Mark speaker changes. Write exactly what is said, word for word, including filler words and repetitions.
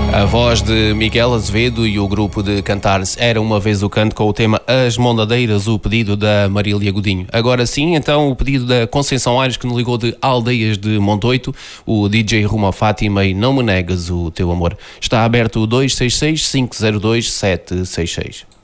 Speaker 1: A voz de Miguel Azevedo e o grupo de Cantares Era Uma Vez o Canto com o tema As Mondadeiras, o pedido da Marília Godinho. Agora sim, então, o pedido da Conceição Aires, que nos ligou de Aldeias de Montoito, o D J Rumo a Fátima e Não Me Negas o Teu Amor. Está aberto o dois seis seis, cinco zero dois, sete seis seis.